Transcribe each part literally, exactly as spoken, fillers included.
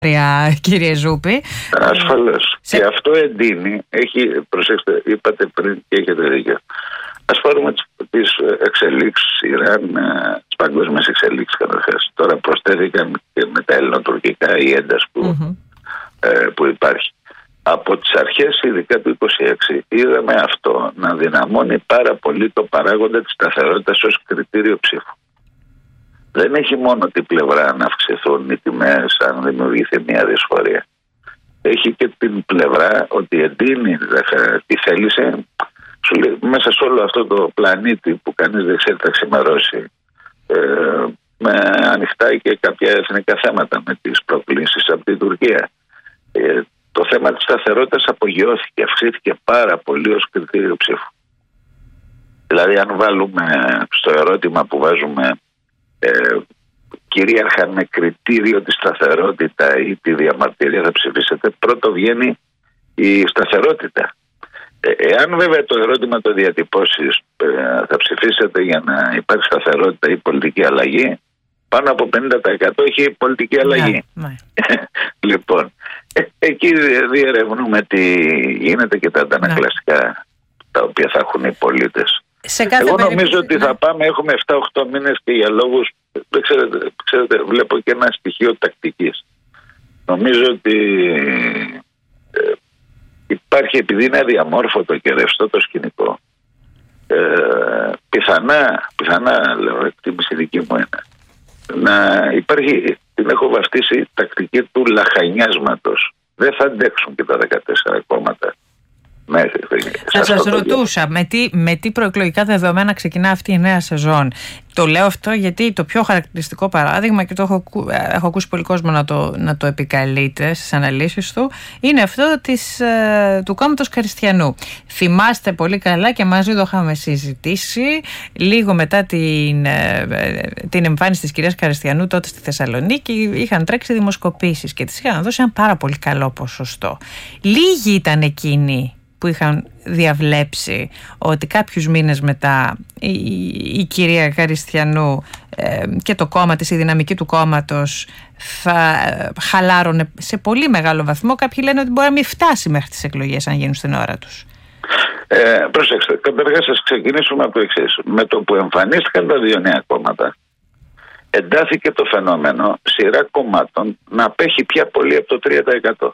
Κύριε Ζούπη. Ασφαλώς. Σε... Και αυτό εντείνει, έχει, προσέξτε, είπατε πριν και έχετε δίκιο. Ας πάρουμε τις εξελίξεις Ιράν, τις παγκόσμιες εξελίξεις καταρχάς. Τώρα προσθέθηκαν και με τα ελληνοτουρκικά η ένταση που, mm-hmm. ε, που υπάρχει. Από τις αρχές ειδικά του είκοσι έξι είδαμε αυτό να δυναμώνει πάρα πολύ το παράγοντα της σταθερότητας ως κριτήριο ψήφου. Δεν έχει μόνο την πλευρά να αυξηθούν οι τιμές αν δημιουργηθεί μια δυσφορία. Έχει και την πλευρά ότι εντείνει τι θέλησε. Σου λέει, μέσα σε όλο αυτό το πλανήτη που κανείς δεν ξέρει θα ξημερώσει, ε, με ανοιχτά και κάποια εθνικά θέματα, με τις προκλήσεις από την Τουρκία, ε, το θέμα της σταθερότητας απογειώθηκε, αυξήθηκε πάρα πολύ ως κριτήριο ψήφου. Δηλαδή αν βάλουμε στο ερώτημα που βάζουμε ε, κυρίαρχα με κριτήριο τη σταθερότητα ή τη διαμαρτυρία θα ψηφίσετε, πρώτο βγαίνει η σταθερότητα. Ε, εάν βέβαια το ερώτημα το διατυπώσεις ε, θα ψηφίσετε για να υπάρχει σταθερότητα ή πολιτική αλλαγή, πάνω από πενήντα τοις εκατό έχει πολιτική αλλαγή. Ναι, ναι. Λοιπόν, ε, εκεί διερευνούμε τι γίνεται και τα αντανακλαστικά ναι. τα οποία θα έχουν οι πολίτες. Εγώ νομίζω περίπτωση, ότι ναι. θα πάμε, έχουμε εφτά οκτώ μήνες και για λόγους, δεν ξέρετε, ξέρετε, βλέπω και ένα στοιχείο τακτικής. Νομίζω ότι ε, υπάρχει, επειδή είναι αδιαμόρφωτο και ρευστό το σκηνικό, ε, πιθανά, πιθανά λέω, εκτίμηση δική μου είναι, να υπάρχει, την έχω βαφτίσει, τακτική του λαχανιάσματος. Δεν θα αντέξουν και τα δεκατέσσερα κόμματα. Θα σας ρωτούσα με τι, με τι προεκλογικά δεδομένα ξεκινά αυτή η νέα σεζόν. Το λέω αυτό γιατί το πιο χαρακτηριστικό παράδειγμα, και το έχω, έχω ακούσει πολύ κόσμο να το, να το επικαλείται στις αναλύσεις του, είναι αυτό της, ε, του κόμματος Κριστιανού. Θυμάστε πολύ καλά και μαζί το είχαμε συζητήσει λίγο μετά την, ε, την εμφάνιση της κυρίας Κριστιανού τότε στη Θεσσαλονίκη. Είχαν τρέξει δημοσκοπήσεις και τις είχαν δώσει ένα πάρα πολύ καλό ποσοστό. Λίγοι ήταν εκείνοι που είχαν διαβλέψει ότι κάποιους μήνες μετά η, η κυρία Κριστιανού ε, και το κόμμα της, η δυναμική του κόμματος θα ε, χαλάρωνε σε πολύ μεγάλο βαθμό. Κάποιοι λένε ότι μπορεί να μην φτάσει μέχρι τις εκλογές αν γίνουν στην ώρα τους. Ε, προσέξτε, καταρχάς σας ξεκινήσουμε από το εξής. Με το που εμφανίστηκαν τα δύο νέα κόμματα, εντάθηκε το φαινόμενο σειρά κομμάτων να απέχει πια πολύ από το τρία τοις εκατό.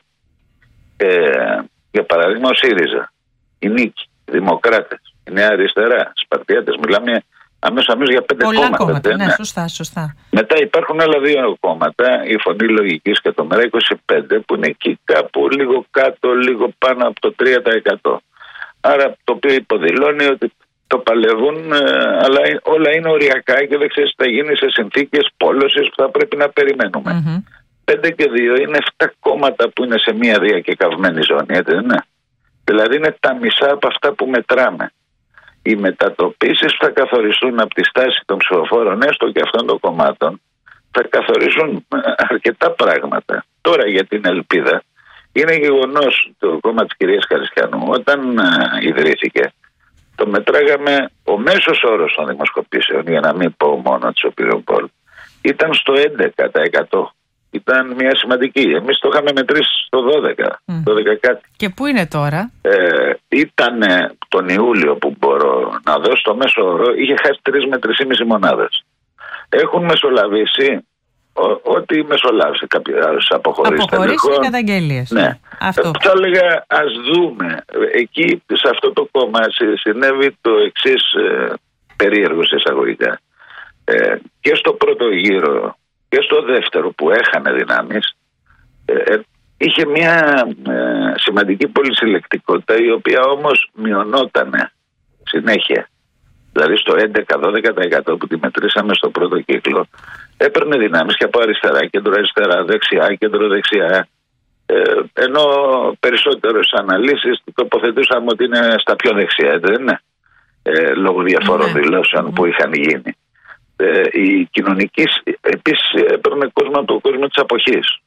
Ε, Για παράδειγμα, ο ΣΥΡΙΖΑ, η Νίκη, οι Δημοκράτες, η Νέα Αριστερά, οι Σπαρτιάτες, μιλάμε αμέσως αμέσως για πέντε πολλά κόμματα. κόμματα, ναι, σωστά, σωστά. Μετά υπάρχουν άλλα δύο κόμματα, η Φωνή Λογικής και το ΜΕΡΑ είκοσι πέντε, που είναι εκεί κάπου λίγο κάτω, λίγο πάνω από το τρία τοις εκατό. Άρα το οποίο υποδηλώνει ότι το παλεύουν, αλλά όλα είναι οριακά και δεν ξέρεις τι θα γίνει σε συνθήκες πόλωσης που θα πρέπει να περιμένουμε. Mm-hmm. πέντε και δύο είναι επτά κόμματα που είναι σε μία διακεκαυμένη ζώνη, έτσι δεν είναι? Δηλαδή είναι τα μισά από αυτά που μετράμε. Οι μετατοπίσεις που θα καθοριστούν από τη στάση των ψηφοφόρων, έστω και αυτών των κομμάτων, θα καθορίζουν αρκετά πράγματα. Τώρα για την ελπίδα, είναι γεγονός το κόμμα της κυρίας Κριστιανού, όταν α, ιδρύθηκε, το μετράγαμε, ο μέσος όρος των δημοσκοπήσεων, για να μην πω μόνο της Opinion Poll, ήταν στο έντεκα τοις εκατό. Ήταν μια σημαντική. Εμείς το είχαμε μετρήσει στο δώδεκα, mm. δώδεκα κάτι. Και πού είναι τώρα? Ε, ήταν τον Ιούλιο που μπορώ να δώσω το μέσο όρο, είχε χάσει τρεις με τρεις και μισή μονάδες. Έχουν μεσολαβήσει ό,τι μεσολάβησε, κάποιες αποχωρήσεις. Αποχωρήσεις και καταγγελίες. Ναι. Αυτό. Θα έλεγα ας δούμε. Εκεί σε αυτό το κόμμα συνέβη το εξής ε, περίεργο εισαγωγικά. Ε, και στο πρώτο γύρο και στο δεύτερο που έχανε δυνάμεις, ε, είχε μια ε, σημαντική πολυσυλλεκτικότητα, η οποία όμως μειωνότανε συνέχεια. Δηλαδή στο έντεκα με δώδεκα τοις εκατό που τη μετρήσαμε στο πρώτο κύκλο, έπαιρνε δυνάμεις και από αριστερά, κέντρο-αριστερά, δεξιά, κέντρο-δεξιά. Ε, ενώ περισσότερες αναλύσεις τοποθετούσαμε ότι είναι στα πιο δεξιά, δεν είναι, ε, λόγω διαφορών ναι. δηλώσεων mm. που είχαν γίνει. Ε, η κοινωνική επίσης έπαιρνε κόσμο από το κόσμο της αποχής.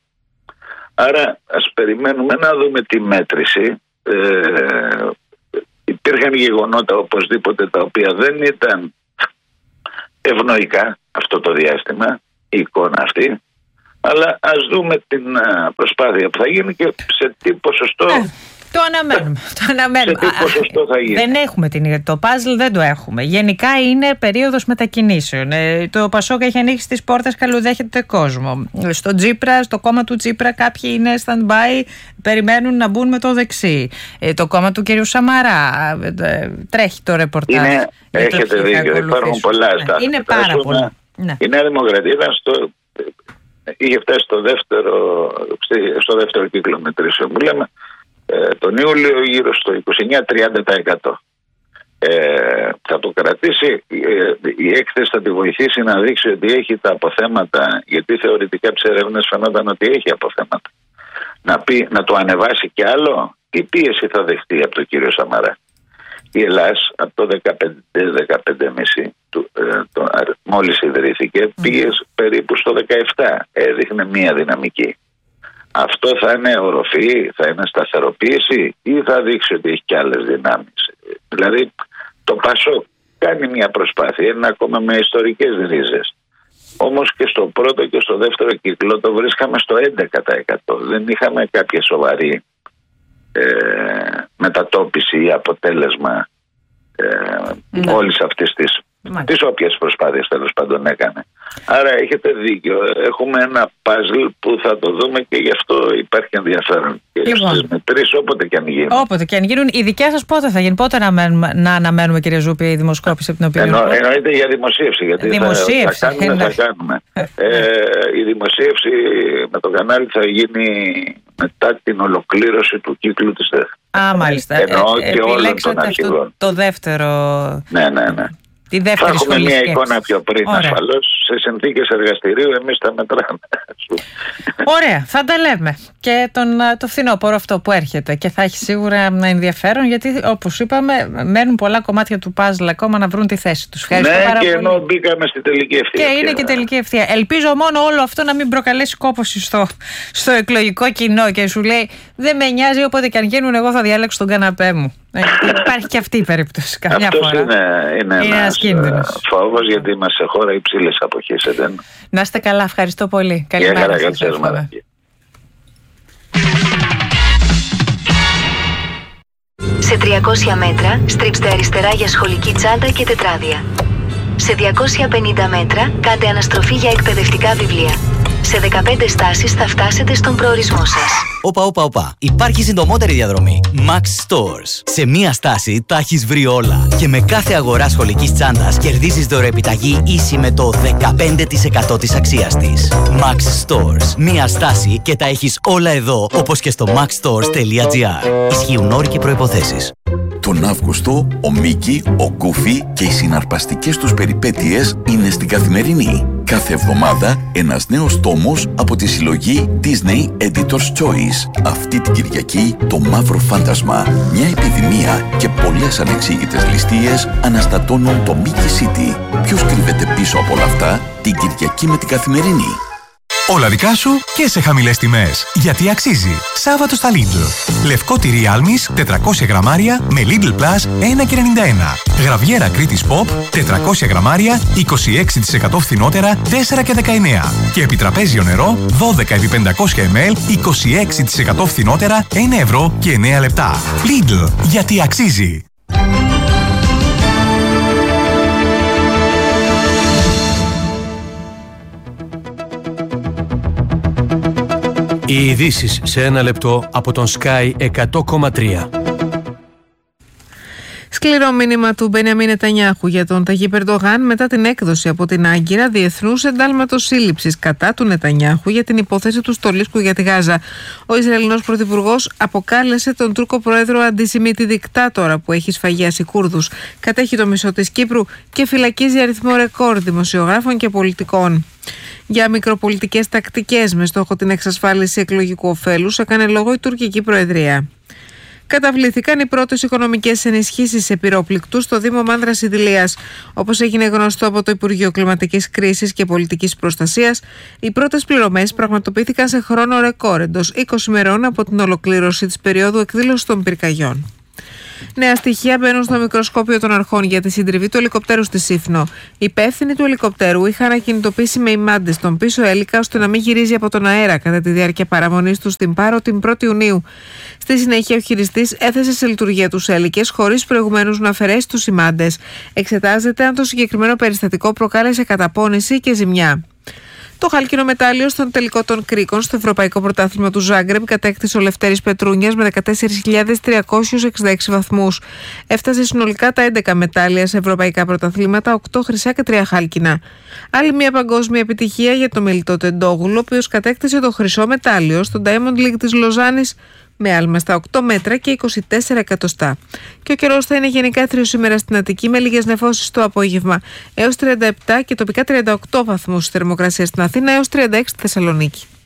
Άρα ας περιμένουμε να δούμε τη μέτρηση. Ε, υπήρχαν γεγονότα οπωσδήποτε τα οποία δεν ήταν ευνοϊκά αυτό το διάστημα, η εικόνα αυτή. Αλλά ας δούμε την προσπάθεια που θα γίνει και σε τι ποσοστό. Ε. Το αναμένουμε. Το αναμένουμε. Σε τι ποσοστό θα γίνει. Δεν έχουμε την, το παζλ, δεν το έχουμε. Γενικά είναι περίοδος μετακινήσεων. Ε, το Πασόκ έχει ανοίξει τις πόρτες, καλοδέχεται κόσμο. Στο Τσίπρα, στο κόμμα του Τσίπρα, κάποιοι είναι stand-by, περιμένουν να μπουν με το δεξί. Ε, το κόμμα του κυρίου Σαμαρά ε, τρέχει το ρεπορτάζ. Είναι, έχετε δίκιο, υπάρχουν πολλά αστά. Ναι, είναι πάρα πολλά. Ναι. Η Νέα Δημοκρατία ήταν στο, είχε φτάσει στο δεύτερο, στο δεύτερο κύκλο μετρήσεων που λέμε. Τον Ιούλιο γύρω στο είκοσι εννέα με τριάντα τοις εκατό. Ε, θα το κρατήσει, ε, η έκθεση θα τη βοηθήσει να δείξει ότι έχει τα αποθέματα, γιατί θεωρητικά από τις έρευνες φαινόταν ότι έχει αποθέματα. Να, πει, να το ανεβάσει κι άλλο, τι πίεση θα δεχτεί από τον κύριο Σαμαρά. Η Ελλάς από το δεκαπέντε δεκαπέντε κόμμα πέντε μόλις ιδρύθηκε, mm. πήγε περίπου στο δεκαεπτά, έδειχνε μία δυναμική. Αυτό θα είναι οροφή, θα είναι σταθεροποίηση ή θα δείξει ότι έχει και άλλες δυνάμεις? Δηλαδή το Πασόκ κάνει μια προσπάθεια, είναι ακόμα με ιστορικές ρίζες. Όμως και στο πρώτο και στο δεύτερο κύκλο το βρίσκαμε στο έντεκα τοις εκατό. Δεν είχαμε κάποια σοβαρή ε, μετατόπιση ή αποτέλεσμα ε, mm. όλης αυτής της Mm. τις όποιες προσπάθειες τέλος πάντων έκανε. Άρα έχετε δίκιο. Έχουμε ένα παζλ που θα το δούμε και γι' αυτό υπάρχει ενδιαφέρον. Και λοιπόν, στις μετρήσεις όποτε και αν γίνουν. Όποτε και αν γίνουν. Οι δικές σας πότε θα γίνουν? Πότε να αναμένουμε, να αναμένουμε κύριε Ζούπη, η δημοσκόπηση από την οποία... Εννο, εννοείται για δημοσίευση. Γιατί δημοσίευση, θα, θα κάνουμε, θα κάνουμε. ε, η δημοσίευση με το κανάλι θα γίνει μετά την ολοκλήρωση του κύκλου της ΔΕΘ. Α, μάλιστα. Εννοώ ε, και όλων των αρχηγών. Το δεύτερο... Ναι, ναι, ναι. Θα έχουμε μια σκέψη. Εικόνα πιο πριν. Ασφαλώς σε συνθήκες εργαστηρίου εμείς τα μετράμε. Ωραία, θα τα λέμε και τον, το φθινόπωρο αυτό που έρχεται και θα έχει σίγουρα ενδιαφέρον, γιατί όπως είπαμε μένουν πολλά κομμάτια του παζλ ακόμα να βρουν τη θέση τους. Ευχαριστώ ναι, πάρα και πολύ. ενώ μπήκαμε στη τελική ευθεία. Και είναι και τελική ευθεία. Ελπίζω μόνο όλο αυτό να μην προκαλέσει κόπωση στο, στο εκλογικό κοινό και σου λέει δεν με νοιάζει, όποτε και αν γίνουν εγώ θα διάλεξω τον καναπέ μου. Υπάρχει και αυτή η περίπτωση καμιά Αυτός φορά. είναι, είναι, είναι ένας κίνδυνος. Φόβος, γιατί είμαστε σε χώρα υψηλής αποχής. Δεν... Να είστε καλά, ευχαριστώ πολύ. Καλημέρα σας. Σε τριακόσια μέτρα στρίψτε αριστερά για σχολική τσάντα και τετράδια. Σε διακόσια πενήντα μέτρα κάντε αναστροφή για εκπαιδευτικά βιβλία. Σε δεκαπέντε στάσεις θα φτάσετε στον προορισμό σας. Όπα, όπα, όπα. Υπάρχει συντομότερη διαδρομή. Max Stores. Σε μία στάση τα έχεις βρει όλα. Και με κάθε αγορά σχολικής τσάντας κερδίζεις δωρεοεπιταγή ίση με το δεκαπέντε τοις εκατό της αξίας της. Max Stores. Μία στάση και τα έχεις όλα εδώ, όπως και στο max stores τελεία gr. Ισχύουν όροι και προϋποθέσεις. Τον Αύγουστο, ο Μίκη, ο Γκούφι και οι συναρπαστικές τους περιπέτειες είναι στην Καθημερινή. Κάθε εβδομάδα ένας νέος τόμος από τη συλλογή Disney Editor's Choice. Αυτή την Κυριακή το Μαύρο Φάντασμα. Μια επιδημία και πολλές ανεξήγητες ληστείες αναστατώνουν το Mickey City. Ποιος κρύβεται πίσω από όλα αυτά? Την Κυριακή με την Καθημερινή. Όλα δικά σου και σε χαμηλές τιμές. Γιατί αξίζει. Σάββατο στα Lidl. Λευκό τυρί Άλμης τετρακόσια γραμμάρια με Lidl Plus ένα και ενενήντα ένα. Γραβιέρα Κρήτης Pop τετρακόσια γραμμάρια είκοσι έξι τοις εκατό φθηνότερα τέσσερα και δεκαεννέα. Και επιτραπέζιο νερό δώδεκα επί πεντακόσια μιλιλίτρα είκοσι έξι τοις εκατό φθηνότερα ένα ευρώ και εννέα λεπτά. Lidl. Γιατί αξίζει. Οι ειδήσεις σε ένα λεπτό από τον Sky εκατό κόμμα τρία. Σκληρό μήνυμα του Μπενιαμίν Νετανιάχου για τον Ταγίπ Ερντογάν μετά την έκδοση από την Άγκυρα διεθνούς εντάλματος σύλληψης κατά του Νετανιάχου για την υπόθεση του στολίσκου για τη Γάζα. Ο Ισραηλινός πρωθυπουργός αποκάλεσε τον Τούρκο πρόεδρο αντισημίτη δικτάτορα που έχει σφαγιάσει Κούρδους, κατέχει το μισό της Κύπρου και φυλακίζει αριθμό ρεκόρ δημοσιογράφων και πολιτικών. Για μικροπολιτικές τακτικές με στόχο την εξασφάλιση εκλογικού ωφέλους έκανε λόγο η τουρκική προεδρία. Καταβλήθηκαν οι πρώτες οικονομικές ενισχύσεις σε πυρόπληκτους στο Δήμο Μάνδρας Ιδηλίας. Όπως έγινε γνωστό από το Υπουργείο Κλιματικής Κρίσης και Πολιτικής Προστασίας, οι πρώτες πληρωμές πραγματοποιήθηκαν σε χρόνο ρεκόρ εντός είκοσι ημερών από την ολοκλήρωση της περίοδου εκδήλωσης των πυρκαγιών. Νέα στοιχεία μπαίνουν στο μικροσκόπιο των αρχών για τη συντριβή του ελικοπτέρου στη Σύφνο. Οι υπεύθυνοι του ελικοπτέρου είχαν ακινητοποιήσει με ημάντες τον πίσω έλικα ώστε να μην γυρίζει από τον αέρα κατά τη διάρκεια παραμονής του στην Πάρο την πρώτη Ιουνίου. Στη συνέχεια, ο χειριστής έθεσε σε λειτουργία τους έλικες χωρίς προηγουμένως να αφαιρέσει τους ημάντες. Εξετάζεται αν το συγκεκριμένο περιστατικό προκάλεσε καταπώνηση και ζημιά. Το χάλκινο μετάλλιο στον τελικό των κρίκων στο Ευρωπαϊκό Πρωτάθλημα του Ζάγκρεμπ κατέκτησε ο Λευτέρης Πετρούνιας με δεκατέσσερις χιλιάδες τριακόσιους εξήντα έξι βαθμούς. Έφτασε συνολικά τα έντεκα μετάλλια σε ευρωπαϊκά πρωταθλήματα, οκτώ χρυσά και τρία χάλκινα. Άλλη μια παγκόσμια επιτυχία για το Μελιτό Τεντόγλου, ο οποίος κατέκτησε το χρυσό μετάλλιο στο Diamond League της Λοζάνης με άλμα στα οκτώ μέτρα και είκοσι τέσσερα εκατοστά. Και ο καιρός θα είναι γενικά άθριος σήμερα στην Αττική με λίγες νεφώσεις το απόγευμα έως τριάντα επτά και τοπικά τριάντα οκτώ βαθμούς θερμοκρασία στην Αθήνα έως τριάντα έξι στη Θεσσαλονίκη.